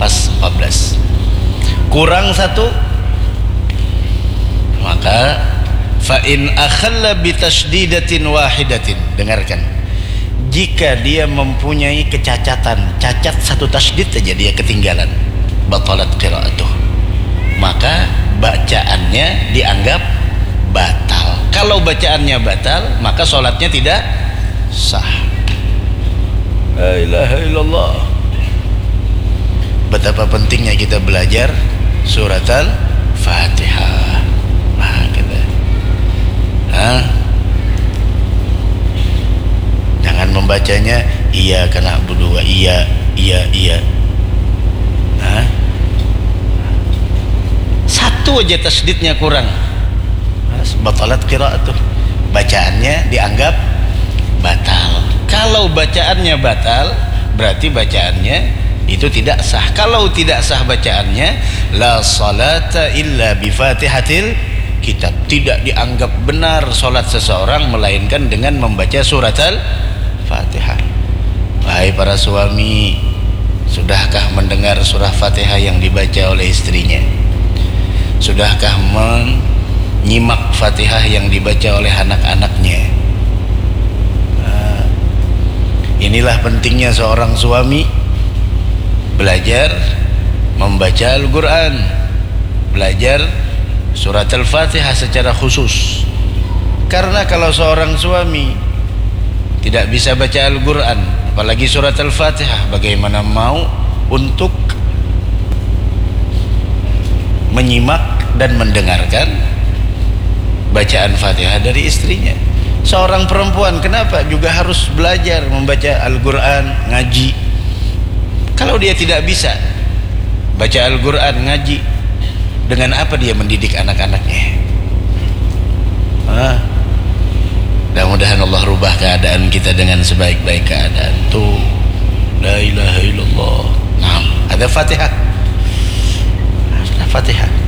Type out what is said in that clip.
pas 14. Kurang satu, maka fa in akhalla bi tasdidatin wahidatin, dengarkan, jika dia mempunyai kecacatan, cacat satu tasdid saja dia ketinggalan, batalat qiraatuh, maka bacaannya dianggap batal. Kalau bacaannya batal, maka sholatnya tidak sah. La ilaha illallah. Betapa pentingnya kita belajar surat Al-Fatihah. Nah, kita jangan membacanya iya kena berdua, iya. Satu aja tasdidnya kurang, batalat qiraatuh, bacaannya dianggap batal. Kalau bacaannya batal, berarti bacaannya itu tidak sah. Kalau tidak sah bacaannya, la salata illa bi fatihatil kitab, tidak dianggap benar salat seseorang melainkan dengan membaca surat Al-Fatihah. Wahai para suami, sudahkah mendengar surah Fatihah yang dibaca oleh istrinya? Sudahkah menyimak Fatihah yang dibaca oleh anak-anaknya? Inilah pentingnya seorang suami belajar membaca Al-Quran, belajar surat Al-Fatihah secara khusus. Karena kalau seorang suami tidak bisa baca Al-Quran, apalagi surat Al-Fatihah, bagaimana mau untuk menyimak dan mendengarkan bacaan Fatihah dari istrinya? Seorang perempuan kenapa juga harus belajar membaca Al-Quran, ngaji? Kalau dia tidak bisa baca Al-Quran, ngaji, dengan apa dia mendidik anak-anaknya? Mudah-mudahan Allah rubah keadaan kita dengan sebaik-baik keadaan. Tuh, la ilaha illallah. Nah, ada Fatihah. Ada Fatihah.